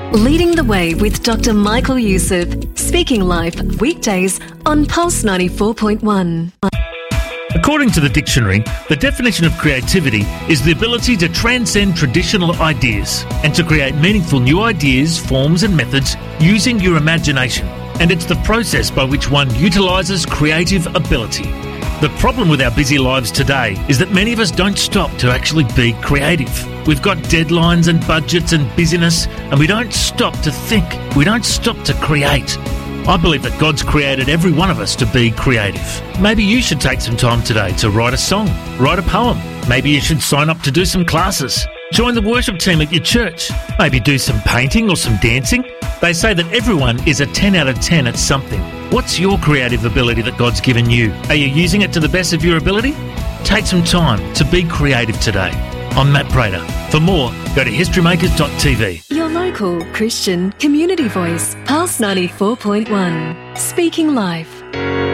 Leading the Way with Dr. Michael Youssef, Speaking Life, weekdays on Pulse 94.1. According to the dictionary, the definition of creativity is the ability to transcend traditional ideas and to create meaningful new ideas, forms and methods using your imagination. And it's the process by which one utilises creative ability. The problem with our busy lives today is that many of us don't stop to actually be creative. We've got deadlines and budgets and busyness, and we don't stop to think. We don't stop to create. I believe that God's created every one of us to be creative. Maybe you should take some time today to write a song, write a poem. Maybe you should sign up to do some classes. Join the worship team at your church. Maybe do some painting or some dancing. They say that everyone is a 10 out of 10 at something. What's your creative ability that God's given you? Are you using it to the best of your ability? Take some time to be creative today. I'm Matt Prater. For more, go to historymakers.tv. Your local Christian community voice, Pulse 94.1. Speaking Life.